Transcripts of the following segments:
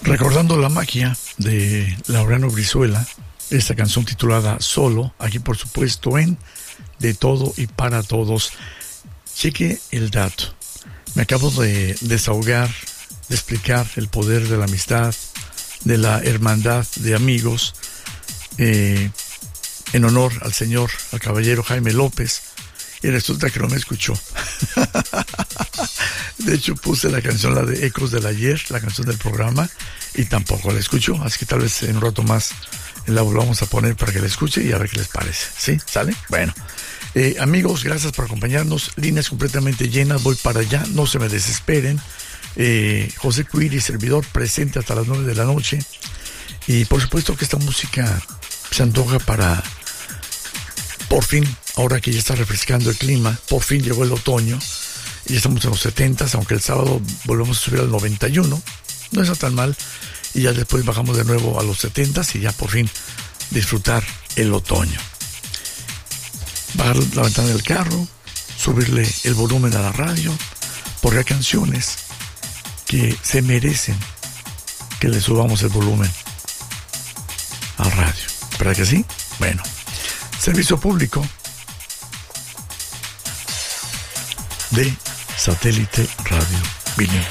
Recordando la magia de Laureano Brizuela, esta canción titulada Solo, aquí por supuesto en De Todo y Para Todos. Cheque el dato. Me acabo de desahogar, de explicar el poder de la amistad, de la hermandad de amigos, en honor al señor, al caballero Jaime López, y resulta que no me escuchó. De hecho puse la canción, la de Ecos del Ayer, la canción del programa, y tampoco la escuchó, así que tal vez en un rato más la volvamos a poner para que la escuche y a ver qué les parece. ¿Sí? ¿Sale? Bueno, amigos, gracias por acompañarnos. Líneas completamente llenas, voy para allá, no se me desesperen. José Cuiri, servidor, presente hasta las 9 de la noche. Y por supuesto que esta música se antoja para, por fin, ahora que ya está refrescando el clima, por fin llegó el otoño. Y ya estamos en los 70s, aunque el sábado volvemos a subir al 91. No está tan mal. Y ya después bajamos de nuevo a los 70s y ya por fin disfrutar el otoño. Bajar la ventana del carro, subirle el volumen a la radio, porque hay canciones que se merecen que le subamos el volumen al radio. ¿Verdad que sí? Bueno, servicio público de Satélite Radio Bilingüe.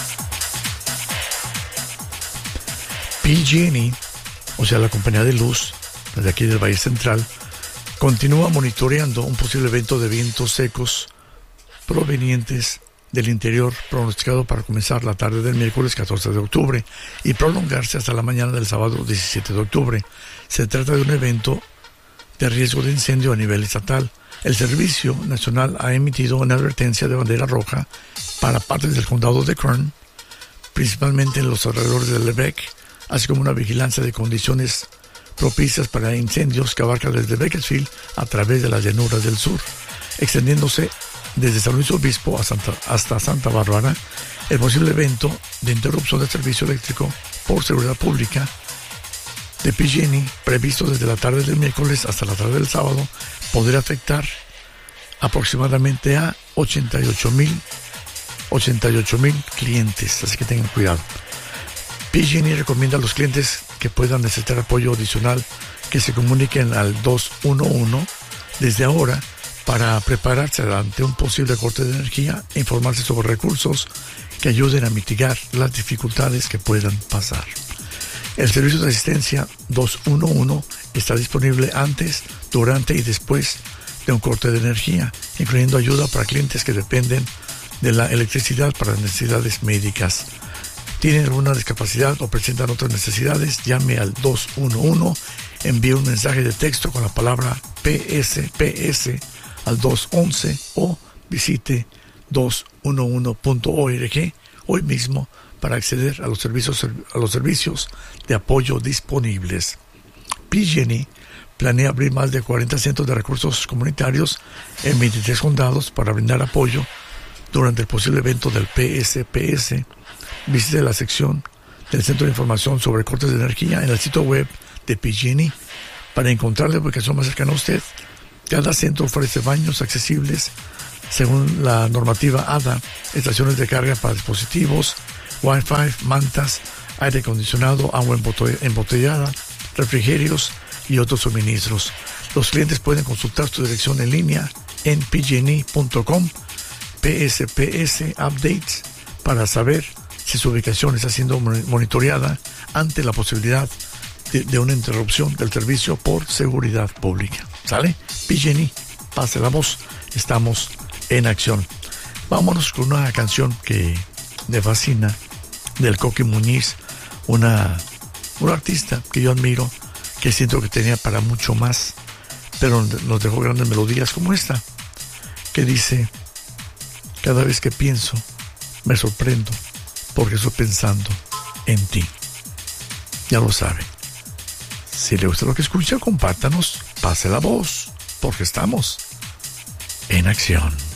PG&E, o sea la compañía de luz de aquí del Valle Central, continúa monitoreando un posible evento de vientos secos provenientes del interior pronosticado para comenzar la tarde del miércoles 14 de octubre y prolongarse hasta la mañana del sábado 17 de octubre. Se trata de un evento de riesgo de incendio a nivel estatal. El Servicio Nacional ha emitido una advertencia de bandera roja para partes del condado de Kern, principalmente en los alrededores de Lebec, así como una vigilancia de condiciones propicias para incendios que abarca desde Bakersfield a través de las llanuras del sur, extendiéndose desde San Luis Obispo hasta Santa Bárbara. El posible evento de interrupción del servicio eléctrico por seguridad pública de PG&E, previsto desde la tarde del miércoles hasta la tarde del sábado, podría afectar aproximadamente a 88,000 clientes, así que tengan cuidado. PG&E recomienda a los clientes que puedan necesitar apoyo adicional que se comuniquen al 211 desde ahora para prepararse ante un posible corte de energía e informarse sobre recursos que ayuden a mitigar las dificultades que puedan pasar. El servicio de asistencia 211 está disponible antes, durante y después de un corte de energía, incluyendo ayuda para clientes que dependen de la electricidad para necesidades médicas. ¿Tienen alguna discapacidad o presentan otras necesidades? Llame al 211, envíe un mensaje de texto con la palabra PS al 211 o visite 211.org hoy mismo para acceder a los servicios de apoyo disponibles. PG&E planea abrir más de 40 centros de recursos comunitarios en 23 condados para brindar apoyo durante el posible evento del PSPS. Visite la sección del Centro de Información sobre Cortes de Energía en el sitio web de PG&E para encontrar la ubicación más cercana a usted. Cada centro ofrece baños accesibles según la normativa ADA, estaciones de carga para dispositivos, Wi-Fi, mantas, aire acondicionado, agua embotellada, refrigerios y otros suministros. Los clientes pueden consultar su dirección en línea en pgne.com, PSPS Updates, para saber si su ubicación está siendo monitoreada ante la posibilidad de una interrupción del servicio por seguridad pública. ¿Sale? PG&E, pase la voz, estamos en acción. Vámonos con una canción que me fascina, del Coqui Muñiz, un artista que yo admiro, que siento que tenía para mucho más, pero nos dejó grandes melodías como esta, que dice: cada vez que pienso, me sorprendo, porque estoy pensando en ti. Ya lo sabe. Si le gusta lo que escucha, compártanos, pase la voz, porque estamos en acción.